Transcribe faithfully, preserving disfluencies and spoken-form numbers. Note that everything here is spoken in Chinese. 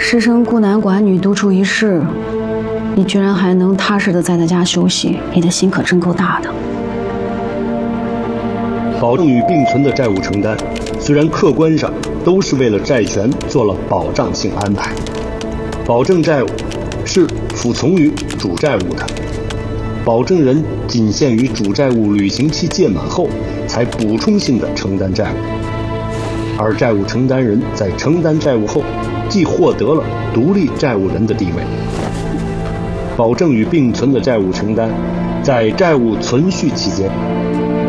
师生孤男寡女独处一室，你居然还能踏实的在他家休息，你的心可真够大的。 保证与并存的债务承担，虽然客观上都是为了债权做了保障性安排，保证债务是服从于主债务的，保证人仅限于主债务履行期届满后才补充性的承担债务，而债务承担人在承担债务后，既获得了独立债务人的地位。保证与并存的债务承担，在债务存续期间，